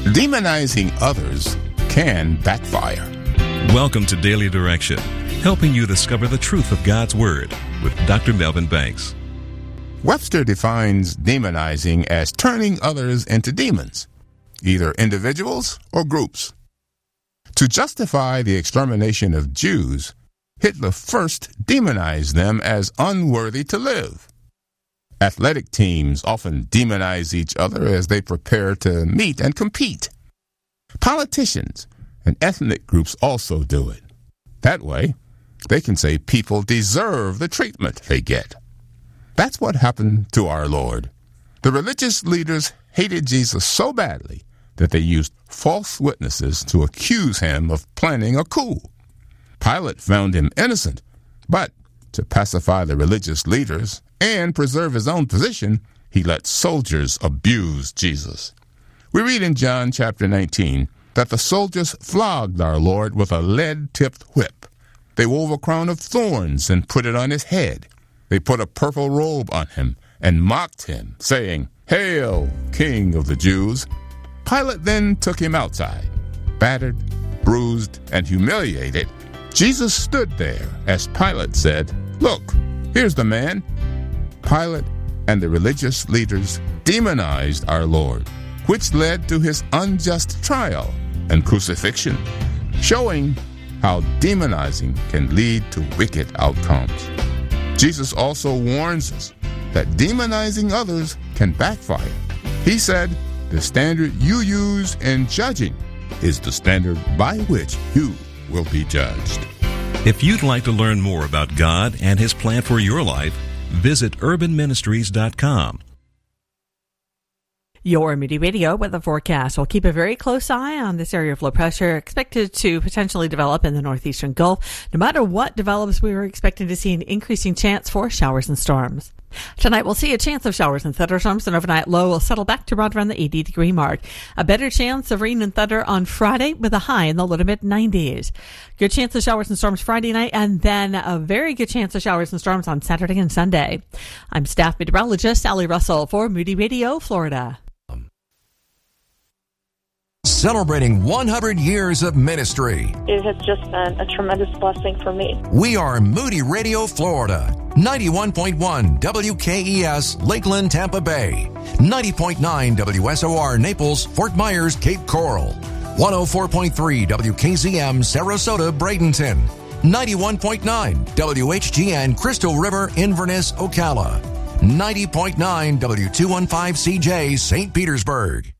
Demonizing others can backfire. Welcome to Daily Direction, helping you discover the truth of God's Word with Dr. Melvin Banks. Webster defines demonizing as turning others into demons, either individuals or groups. To justify the extermination of Jews, Hitler first demonized them as unworthy to live. Athletic teams often demonize each other as they prepare to meet and compete. Politicians and ethnic groups also do it. That way, they can say people deserve the treatment they get. That's what happened to our Lord. The religious leaders hated Jesus so badly that they used false witnesses to accuse him of planning a coup. Pilate found him innocent, but to pacify the religious leaders and preserve his own position, he let soldiers abuse Jesus. We read in John chapter 19 that the soldiers flogged our Lord with a lead-tipped whip. They wove a crown of thorns and put it on his head. They put a purple robe on him and mocked him, saying, "Hail, King of the Jews!" Pilate then took him outside. Battered, bruised, and humiliated, Jesus stood there as Pilate said, "Look, here's the man." Pilate and the religious leaders demonized our Lord, which led to his unjust trial and crucifixion, showing how demonizing can lead to wicked outcomes. Jesus also warns us that demonizing others can backfire. He said, "The standard you use in judging is the standard by which you will be judged." If you'd like to learn more about God and His plan for your life, visit urbanministries.com. Your Moody Radio weather forecast will keep a very close eye on this area of low pressure expected to potentially develop in the northeastern Gulf. No matter what develops, we are expecting to see an increasing chance for showers and storms. Tonight we'll see a chance of showers and thunderstorms. An overnight low will settle back to right around the 80-degree mark. A better chance of rain and thunder on Friday with a high in the low to mid-90s. Good chance of showers and storms Friday night, and then a very good chance of showers and storms on Saturday and Sunday. I'm staff meteorologist Sally Russell for Moody Radio, Florida. Celebrating 100 years of ministry. It has just been a tremendous blessing for me. We are Moody Radio, Florida. 91.1 WKES, Lakeland, Tampa Bay. 90.9 WSOR, Naples, Fort Myers, Cape Coral. 104.3 WKZM, Sarasota, Bradenton. 91.9 WHGN, Crystal River, Inverness, Ocala. 90.9 W215CJ, St. Petersburg.